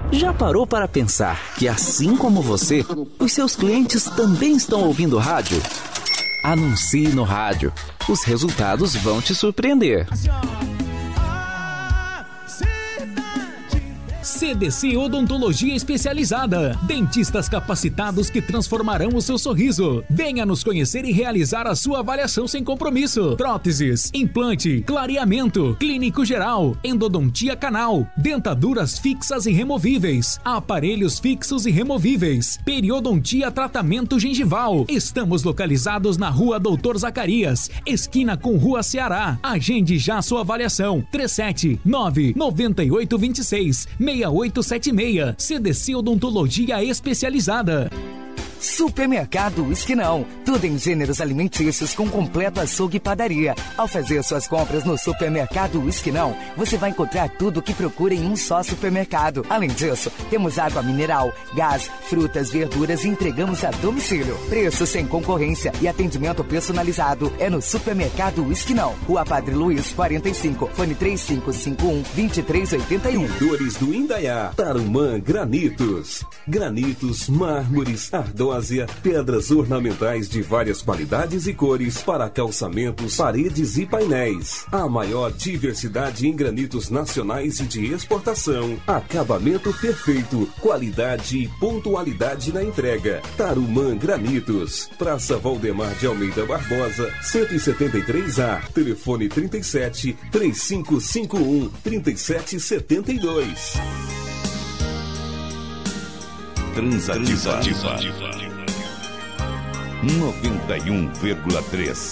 Já parou para pensar que, assim como você, os seus clientes também estão ouvindo rádio? Anuncie no rádio. Os resultados vão te surpreender. CDC Odontologia Especializada. Dentistas capacitados que transformarão o seu sorriso. Venha nos conhecer e realizar a sua avaliação sem compromisso. Próteses, implante, clareamento, clínico geral, endodontia canal, dentaduras fixas e removíveis, aparelhos fixos e removíveis, periodontia tratamento gengival. Estamos localizados na Rua Doutor Zacarias, esquina com Rua Ceará. Agende já sua avaliação. 379-9826-6876. CDC Odontologia Especializada. Supermercado Esquinão. Tudo em gêneros alimentícios com completo açougue e padaria. Ao fazer suas compras no Supermercado Esquinão, você vai encontrar tudo o que procura em um só supermercado. Além disso, temos água mineral, gás, frutas, verduras e entregamos a domicílio. Preço sem concorrência e atendimento personalizado é no Supermercado Esquinão. Rua Padre Luiz, 45, fone 3551-2381. Dores do Indaiá, Tarumã Granitos. Granitos, mármores, ardósia, pedras ornamentais de várias qualidades e cores para calçamentos, paredes e painéis. A maior diversidade em granitos nacionais e de exportação. Acabamento perfeito, qualidade e pontualidade na entrega. Tarumã Granitos. Praça Valdemar de Almeida Barbosa, 173A. Telefone 37-3551-3772. Transativa 91,3.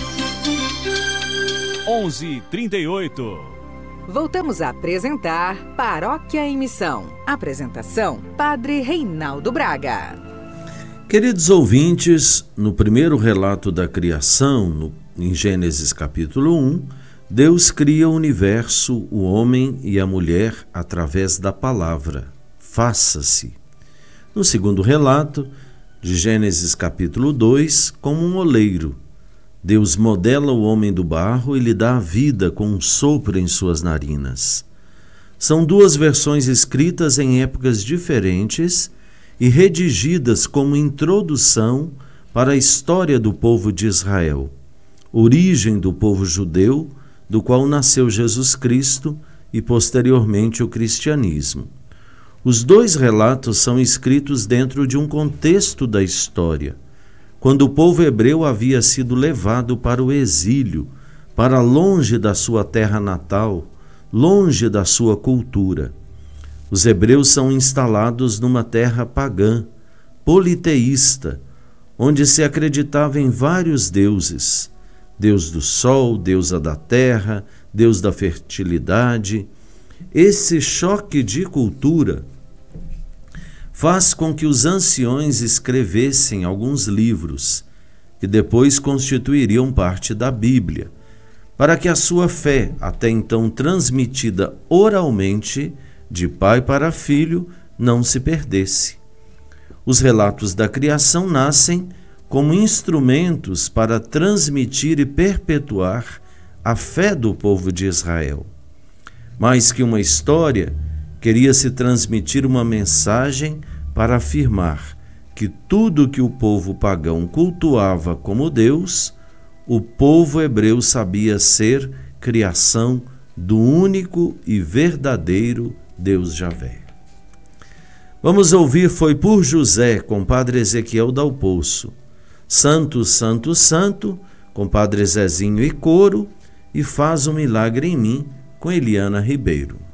11h38. Voltamos a apresentar Paróquia em Missão. Apresentação, Padre Reinaldo Braga. Queridos ouvintes, no primeiro relato da criação, em Gênesis capítulo 1, Deus cria o universo, o homem e a mulher através da palavra, faça-se. No segundo relato, de Gênesis capítulo 2, como um oleiro, Deus modela o homem do barro e lhe dá a vida com um sopro em suas narinas. São duas versões escritas em épocas diferentes e redigidas como introdução para a história do povo de Israel, origem do povo judeu, do qual nasceu Jesus Cristo e posteriormente o cristianismo. Os dois relatos são escritos dentro de um contexto da história, quando o povo hebreu havia sido levado para o exílio, para longe da sua terra natal, longe da sua cultura. Os hebreus são instalados numa terra pagã, politeísta, onde se acreditava em vários deuses: Deus do sol, deusa da terra, Deus da fertilidade. Esse choque de cultura faz com que os anciões escrevessem alguns livros, que depois constituiriam parte da Bíblia, para que a sua fé, até então transmitida oralmente, de pai para filho, não se perdesse. Os relatos da criação nascem como instrumentos para transmitir e perpetuar a fé do povo de Israel. Mais que uma história, queria-se transmitir uma mensagem para afirmar que tudo que o povo pagão cultuava como Deus, o povo hebreu sabia ser criação do único e verdadeiro Deus Javé. Vamos ouvir Foi por José, com Padre Ezequiel Dal Poço, Santo, Santo, Santo, com Padre Zezinho e coro, e Faz um Milagre em Mim, com Eliana Ribeiro.